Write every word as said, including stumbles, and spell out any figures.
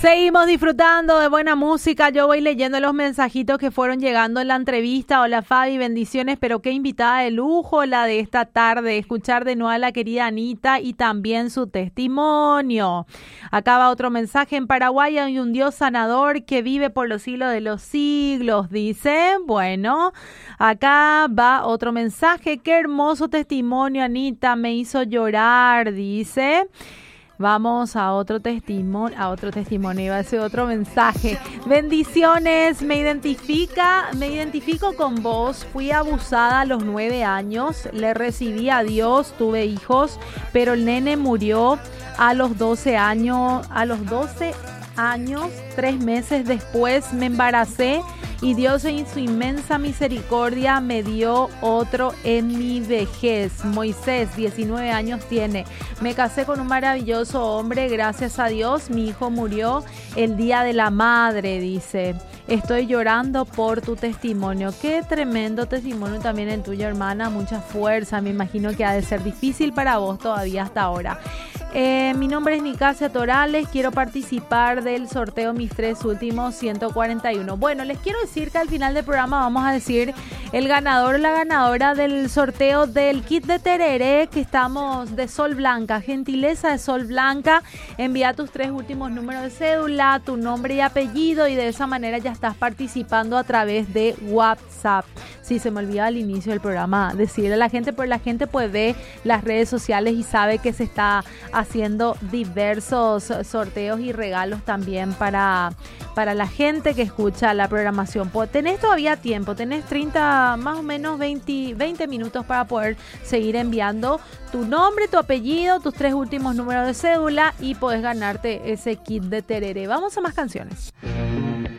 Seguimos disfrutando de buena música. Yo voy leyendo los mensajitos que fueron llegando en la entrevista. Hola Fabi, bendiciones, pero qué invitada de lujo la de esta tarde. Escuchar de nuevo a la querida Anita y también su testimonio. Acá va otro mensaje. En Paraguay hay un Dios sanador que vive por los siglos de los siglos, dice. Bueno, acá va otro mensaje. Qué hermoso testimonio, Anita, me hizo llorar, dice. Vamos a otro testimonio, a otro testimonio, iba a ser otro mensaje. Bendiciones, me identifica, me identifico con vos. Fui abusada a los nueve años, le recibí a Dios, tuve hijos, pero el nene murió a los doce años, a los doce años, tres meses después me embaracé y Dios en su inmensa misericordia me dio otro en mi vejez. Moisés, diecinueve años tiene. Me casé con un maravilloso hombre, gracias a Dios. Mi hijo murió el día de la madre, dice. Estoy llorando por tu testimonio. Qué tremendo testimonio también el tuyo, hermana. Mucha fuerza. Me imagino que ha de ser difícil para vos todavía hasta ahora. Eh, mi nombre es Nicasia Torales, quiero participar del sorteo mis tres últimos ciento cuarenta y uno. Bueno, les quiero decir que al final del programa vamos a decir el ganador o la ganadora del sorteo del kit de tereré que estamos de Sol Blanca, gentileza de Sol Blanca. Envía tus tres últimos números de cédula, tu nombre y apellido y de esa manera ya estás participando a través de WhatsApp. Sí, se me olvidaba al inicio del programa decirle a la gente, pero la gente pues ve las redes sociales y sabe que se está haciendo diversos sorteos y regalos también para, para la gente que escucha la programación. Pues tenés todavía tiempo, tenés treinta, más o menos veinte, veinte minutos para poder seguir enviando tu nombre, tu apellido, tus tres últimos números de cédula y podés ganarte ese kit de tereré. Vamos a más canciones.